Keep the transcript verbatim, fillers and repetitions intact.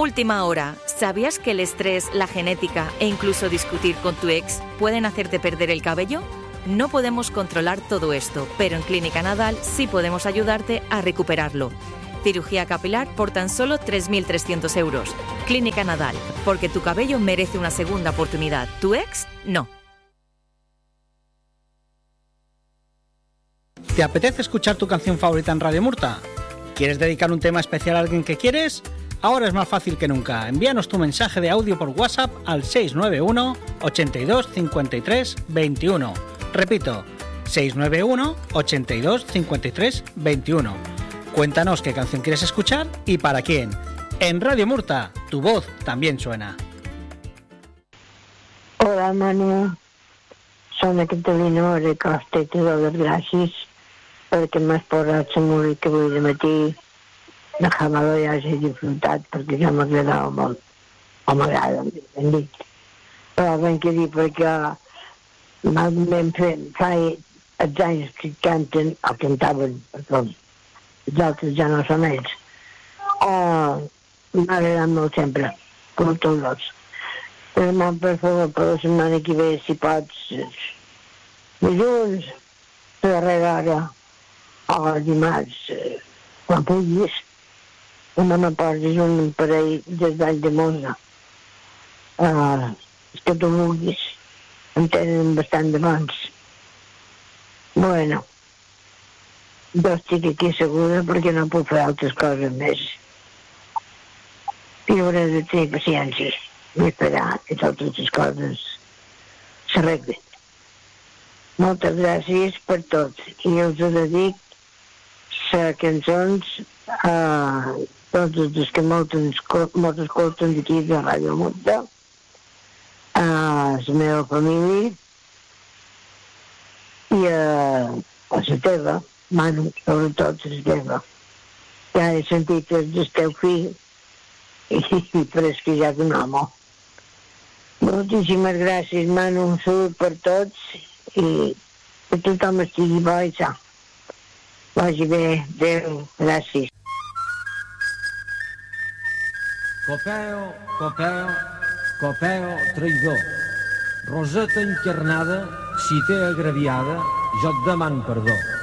Última hora. ¿Sabías que el estrés, la genética e incluso discutir con tu ex pueden hacerte perder el cabello? No podemos controlar todo esto, pero en Clínica Nadal sí podemos ayudarte a recuperarlo. Cirugía capilar por tan solo tres mil trescientos euros. Clínica Nadal, porque tu cabello merece una segunda oportunidad. ¿Tu ex? No. ¿Te apetece escuchar tu canción favorita en Radio Murta? ¿Quieres dedicar un tema especial a alguien que quieres? Ahora es más fácil que nunca. Envíanos tu mensaje de audio por WhatsApp al seis nueve uno, ochenta y dos, cincuenta y tres, veintiuno. Repito, seis nueve uno, ochenta y dos, cincuenta y tres, veintiuno. Cuéntanos qué canción quieres escuchar y para quién. En Radio Murta, tu voz también suena. Hola, Manu. Soc la Catalina de Costa i te dono les gràcies perquè m'has posat la música avui de matí. Deixar-me-la ja hagi disfrutat perquè ja m'agradava molt. O m'agrada, ben dit. Però ben que dir perquè m'han fet fa els anys que canten o cantaven, perquè els altres ja no són ells. Uh, m'ha agradat molt sempre, com tots dos. Però man, per favor, per la setmana que ve, si pots, dilluns, a darrera hora, o dimarts, quan puguis, no me posis un parell des d'any de Mosa. Uh, que tu vulguis. Em tenen bastant de bons. Bueno, jo estic aquí segura perquè no puc fer altres coses més. I hauré de tenir paciència i esperar que totes les coses s'arreglen. Moltes gràcies per tot. I us ho dedic les cançons a tots els que molts escolten d'aquí de Ràdio Murta, a la meva família i a la teva, Manu, sobretot la teva. Ja he sentit el del teu fill i pareix que ja d'un home. Moltíssimes gràcies, Manu, salut per tots i que tothom estigui bo i sa. Vagi bé, adéu, gràcies. Copeo, copeo, copeo traïdor. Roseta encarnada, si t'he agraviada, jo et deman perdó.